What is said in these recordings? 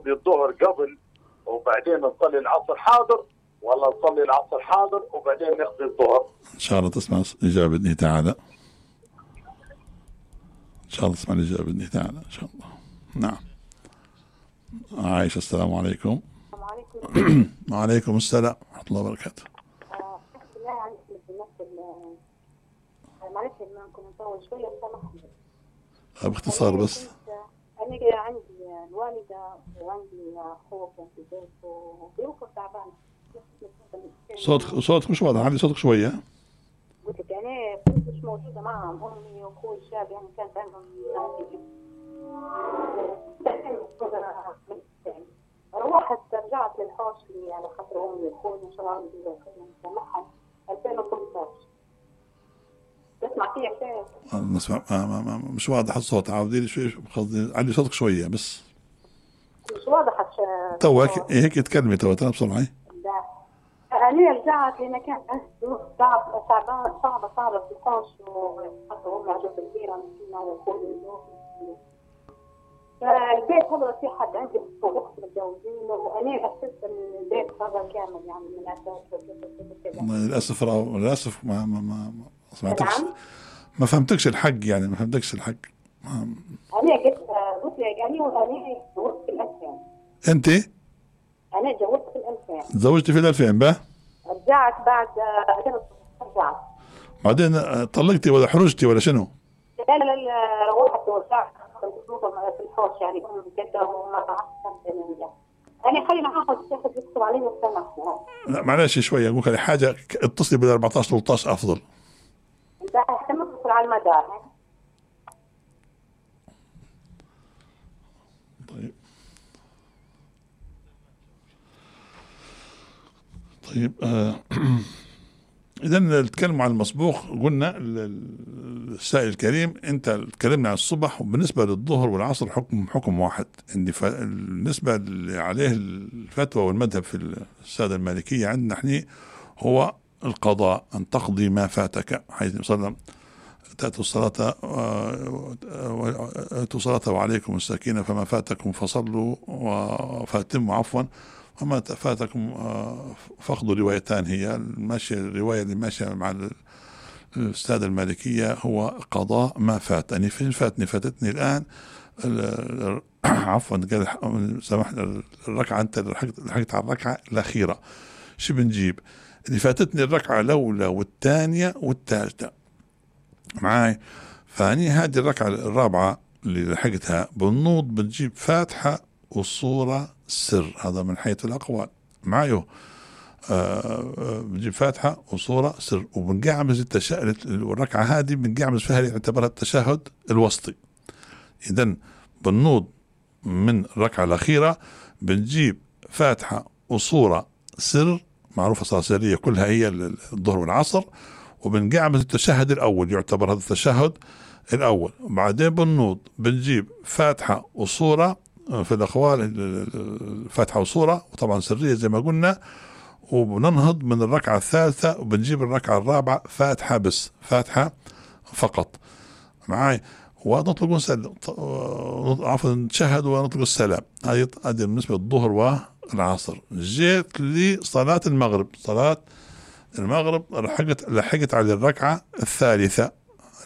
نقضي الظهر قبل وبعدين نصلي العصر حاضر، ولا نصلي العصر حاضر وبعدين نقضي الظهر؟ إن شاء الله تسمع الإجابة بإذن الله تعالى. إن شاء الله تسمع الإجابة بإذن الله تعالى إن شاء الله. نعم. عائشة السلام عليكم. وعليكم السلام ورحمة الله وبركاته. معلش ممكن نطول شوية سامحني. باختصار بس. أنا عندي الوالدة وعندي أخوه كان في البيت وظروفه تعبانة. صوتك مش واضح، علي صوتك شوية. قلت لك أنا كنت مش موجودة معهم، أمي وأخوي الشاب يعني كانت عندهم روحت رجعت للحوش اللي على خاطر أمي وأخوي إن شاء الله نسامحها 2015. تسمع فيها شيء؟ نسمع مش واضح الصوت، عاودي لي شوي، علي صوتك شوية بس. مش واضح توك هيك تكلمي توك بسرعة. لا أنا رجعت لأن كانت عندي صعبة في الحوش وحتى أمي عجوز كبيرة مسكينة وأخوي فالبيت هذا في حد عندي أخت متجوزين وأنا أسست البيت هذا كامل يعني من الأساس. للأسف ما سمعتكش. ما فهمتكش الحق يعني، ما فهمتكش الحق. أنا قلت لك أنا تزوجت في 2000. أنت؟ أنا تزوجت في 2000. تزوجت في 2000 بقى؟ رجعت بعد 2016 رجعت. بعدين طلقتي ولا حرجتي ولا شنو؟ لا روحت ورجعت في الحوش يعني أم جدة وما بعرفش أنا خلي معاها الشيخ يكتب علي وسامح. لا معلش شوية أقول لك حاجة، اتصلي بال 14 13 أفضل. لا حتى نتصل على المدار. طيب إذا نتكلم عن المسبوق. قلنا السائل الكريم أنت تكلمنا عن الصبح، وبالنسبة للظهر والعصر حكم واحد. بالنسبة عليه الفتوى والمذهب في السادة المالكية عندنا احنا هو القضاء، أن تقضي ما فاتك، حيث صلى تأتوا الصلاة وعليكم السكينة فما فاتكم فصلوا فاتموا عفوا وما فاتكم فقدوا. روايتان هي الماشية، الرواية اللي ماشية مع السادة المالكية هو قضاء ما فات. يعني فاتتني الآن عفوا قال سامحني الركعة، أنت لحقت على الركعة الأخيرة، شو بنجيب؟ اللي فاتتني الركعة الأولى والثانية والثالثة معاي، فاني هذه الركعة الرابعة اللي لحقتها بالنوض بنجيب فاتحة والصورة سر، هذا من حيث الأقوال معايو. بنجيب فاتحة وصورة سر، وبنقعمز الركعة هذه بنقعمز فيها اللي يعتبرها التشهد الوسطي. إذن بالنوض من الركعة الأخيرة بنجيب فاتحة وصورة سر، معروفة صلاة سرية كلها هي الظهر والعصر، وبنقعمز التشهد الأول، يعتبر هذا التشهد الأول. وبعدين بالنوض بنجيب فاتحة وصورة في الأقوال، فاتحة وصورة وطبعا سرية زي ما قلنا، وبننهض من الركعة الثالثة وبنجيب الركعة الرابعة فاتحة بس، فاتحة فقط معاي، ونطلق ونسلم، عفوا نشهد ونطلق السلام. هذه بالنسبة للظهر والعصر. جيت لصلاة المغرب، صلاة المغرب لحقت على الركعة الثالثة.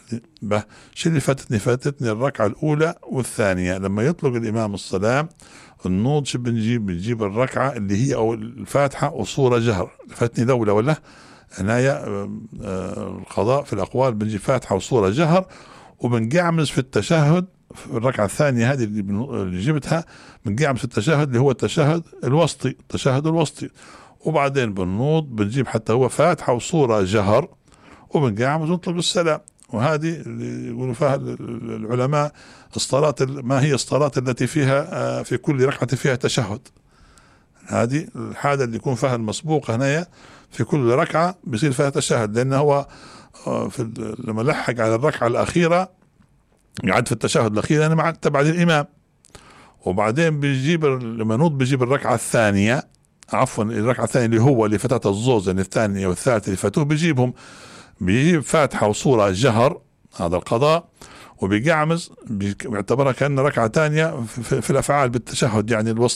شو اللي فاتتني الركعة الأولى والثانية. لما يطلق الإمام السلام النوض شو بنجيب الركعة اللي هي أو الفاتحة وصورة جهر. فاتني الأولى ولا هنايا القضاء في الأقوال بنجيب فاتحة وصورة جهر، وبنقعمز في التشهد في الركعة الثانية هذه اللي جبتها، بنقعمز في التشهد اللي هو التشهد الوسطي، وبعدين بالنوض بنجيب حتى هو فاتحة وصورة جهر وبنقعمز ونطلق السلام. وهذه اللي يقولوا فيها العلماء الصلاة، ما هي الصلاة التي فيها في كل ركعة فيها تشهد. هذه الحالة اللي يكون فيها المسبوق هنا في كل ركعة بيصير فيها تشهد، لأنه هو لما لحق على الركعة الأخيرة قعد في التشهد الأخير أنا مع تبع الإمام، وبعدين بيجيب لما نوض بيجيب الركعة الثانية، عفوا الركعة الثانية اللي هو اللي فتت الزوز، يعني الثانية والثالثة اللي فاتوه بيجيب فاتحة وصورة جهر، هذا القضاء، وبيقعمز بيعتبرها كأن ركعة ثانية في الأفعال بالتشهد يعني الوسط.